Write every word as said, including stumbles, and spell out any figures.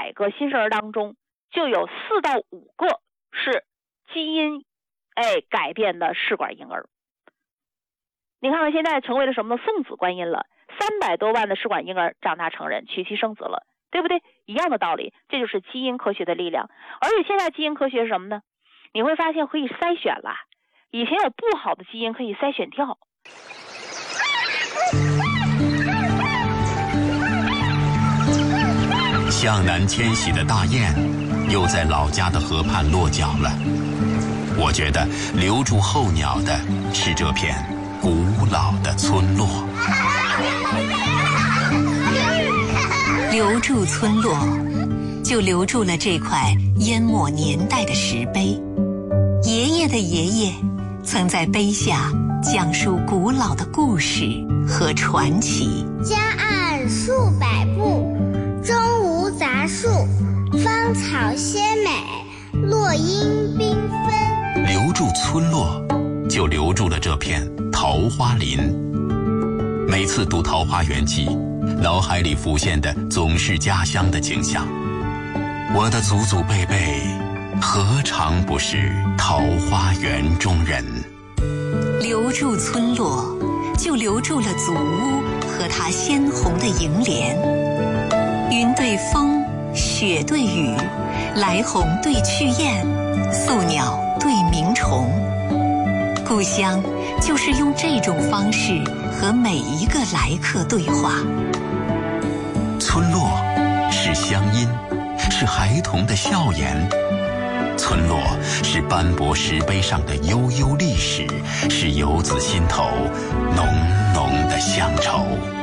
百个新生儿当中，就有四到五个是基因哎改变的试管婴儿。你看看现在成为了什么呢？送子观音了，三百多万的试管婴儿长大成人，娶妻生子了，对不对？一样的道理，这就是基因科学的力量。而且现在基因科学是什么呢？你会发现可以筛选了，以前有不好的基因可以筛选掉。 向南迁徙的大雁又在老家的河畔落脚了。我觉得留住候鸟的是这片古老的村落。 留住村落，就留住了这块淹没年代的石碑。爷爷的爷爷曾在碑下讲述古老的故事和传奇。 江岸数百步，中无杂树，芳草鲜美，落英缤纷。 留住村落，就留住了这片桃花林。每次读《桃花源记》，脑海里浮现的总是家乡的景象。我的祖祖辈辈，何尝不是桃花源中人？ 留住村落，就留住了祖屋和它鲜红的楹联。云对风，雪对雨，来鸿对去雁，宿鸟对鸣虫。故乡就是用这种方式和每一个来客对话。 村落是乡音，是孩童的笑颜。村落是斑驳石碑上的悠悠历史，是游子心头浓浓的乡愁。